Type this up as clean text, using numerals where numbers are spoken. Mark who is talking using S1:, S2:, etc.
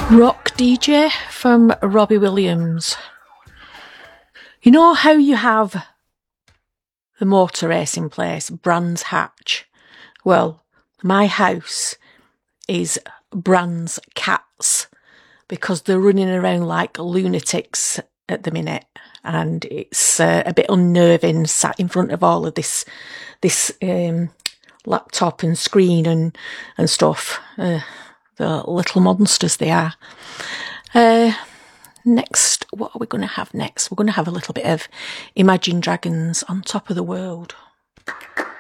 S1: Rock DJ from Robbie Williams. You know how you have the motor racing place, Brands Hatch? Well, my house is Brands Cats because they're running around like lunatics at the minute, and it's a bit unnerving sat in front of all of this laptop and screen and stuff. The little monsters they are. Next, what are we going to have next? We're going to have a little bit of Imagine Dragons on Top of the World.